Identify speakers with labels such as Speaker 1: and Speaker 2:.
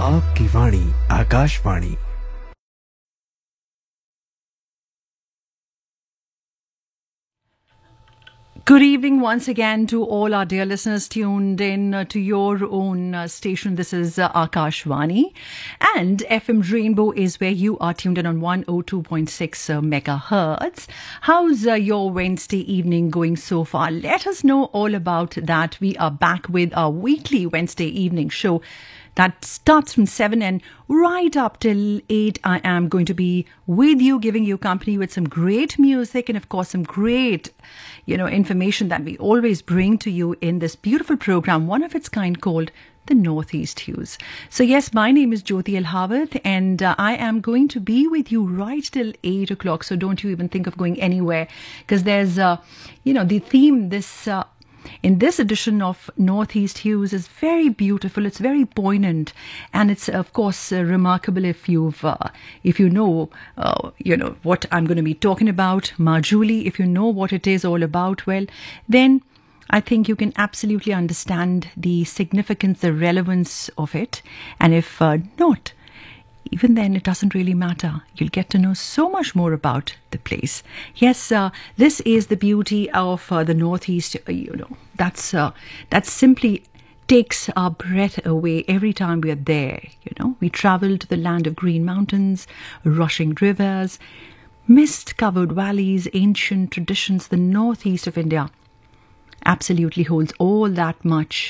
Speaker 1: आपकी वाणी Akashvani.
Speaker 2: Good evening once again to all our dear listeners tuned in to your own station. This is Akashvani, and FM Rainbow is where you are tuned in on 102.6 megahertz. How's your Wednesday evening going so far? Let us know all about that. We are back with our weekly Wednesday evening show that starts from 7 and right up till 8. I am going to be with you, giving you company with some great music and, of course, some great, information that we always bring to you in this beautiful program, one of its kind called the Northeast Hues. So, yes, my name is Jyoti Elhawat, and I am going to be with you right till 8 o'clock. So don't you even think of going anywhere, because there's, the theme in this edition of Northeast Hues is very beautiful. It's very poignant, and it's of course remarkable if you know what I'm going to be talking about. Marjuli, if you know what it is all about, well, then I think you can absolutely understand the significance, the relevance of it. And if not, even then, it doesn't really matter. You'll get to know so much more about the place. Yes, this is the beauty of the Northeast. That simply takes our breath away every time we are there. We travel to the land of green mountains, rushing rivers, mist-covered valleys, ancient traditions. The Northeast of India absolutely holds all that much